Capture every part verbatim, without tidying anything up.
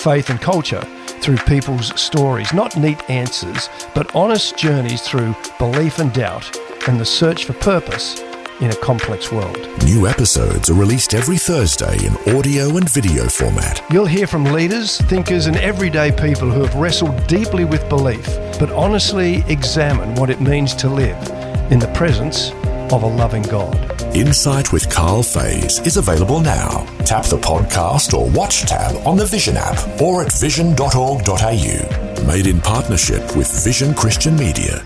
faith and culture through people's stories. Not neat answers, but honest journeys through belief and doubt and the search for purpose in a complex world. New episodes are released every Thursday in audio and video format. You'll hear from leaders, thinkers, and everyday people who have wrestled deeply with belief, but honestly examine what it means to live in the presence of a loving God. Insight with Carl Fays is available now. Tap the podcast or watch tab on the Vision app or at vision dot org dot a u. Made in partnership with Vision Christian Media.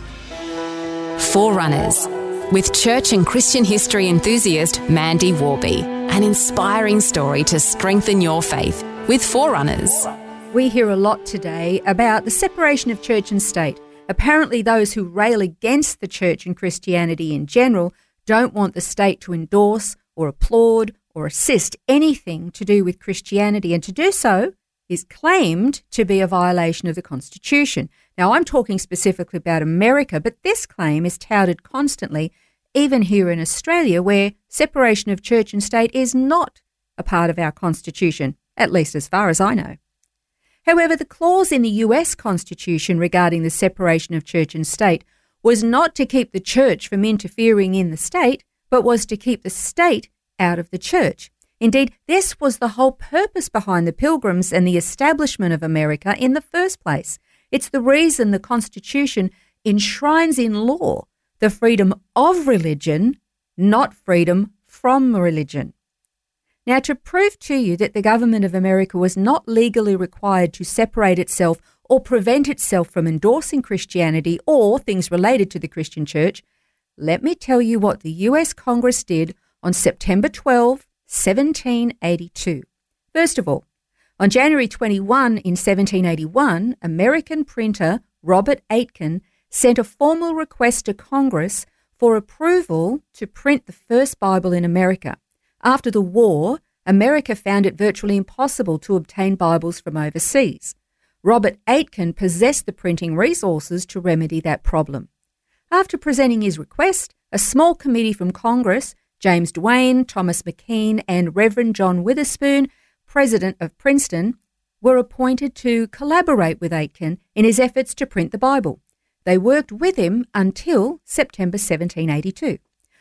Forerunners, with church and Christian history enthusiast Mandy Warby. An inspiring story to strengthen your faith with Forerunners. We hear a lot today about the separation of church and state. Apparently those who rail against the church and Christianity in general don't want the state to endorse or applaud or assist anything to do with Christianity, and to do so is claimed to be a violation of the Constitution. Now, I'm talking specifically about America, but this claim is touted constantly, even here in Australia, where separation of church and state is not a part of our Constitution, at least as far as I know. However, the clause in the U S Constitution regarding the separation of church and state was not to keep the church from interfering in the state, but was to keep the state out of the church. Indeed, this was the whole purpose behind the Pilgrims and the establishment of America in the first place. It's the reason the Constitution enshrines in law the freedom of religion, not freedom from religion. Now, to prove to you that the government of America was not legally required to separate itself or prevent itself from endorsing Christianity or things related to the Christian church, let me tell you what the U S Congress did on September twelfth, seventeen eighty-two. First of all, on January twenty-first in seventeen eighty-one, American printer Robert Aitken sent a formal request to Congress for approval to print the first Bible in America. After the war, America found it virtually impossible to obtain Bibles from overseas. Robert Aitken possessed the printing resources to remedy that problem. After presenting his request, a small committee from Congress, James Duane, Thomas McKean, and Reverend John Witherspoon, president of Princeton, were appointed to collaborate with Aitken in his efforts to print the Bible. They worked with him until September seventeen eighty-two.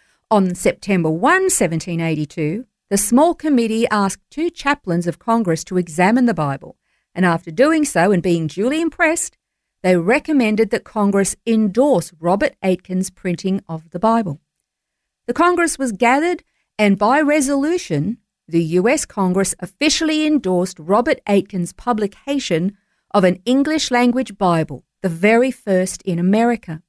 On September first, seventeen eighty-two, the small committee asked two chaplains of Congress to examine the Bible, and after doing so and being duly impressed, they recommended that Congress endorse Robert Aitken's printing of the Bible. The Congress was gathered, and by resolution, the U S Congress officially endorsed Robert Aitken's publication of an English-language Bible, the very first in America.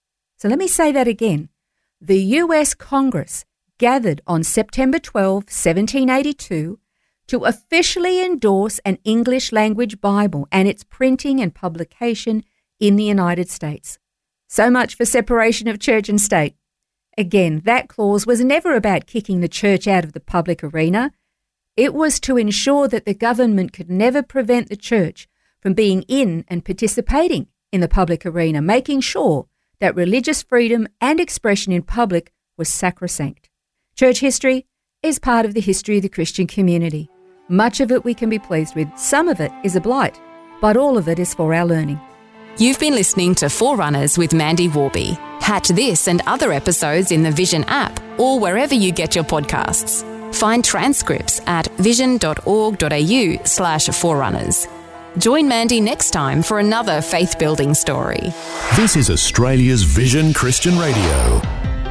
So let me say that again. The U S Congress gathered on September twelfth, seventeen eighty-two, to officially endorse an English-language Bible and its printing and publication in the United States. So much for separation of church and state. Again, that clause was never about kicking the church out of the public arena. It was to ensure that the government could never prevent the church from being in and participating in the public arena, making sure that religious freedom and expression in public was sacrosanct. Church history is part of the history of the Christian community. Much of it we can be pleased with. Some of it is a blight, but all of it is for our learning. You've been listening to Forerunners with Mandy Warby. Catch this and other episodes in the Vision app or wherever you get your podcasts. Find transcripts at vision dot org dot a u slash forerunners. Join Mandy next time for another faith-building story. This is Australia's Vision Christian Radio.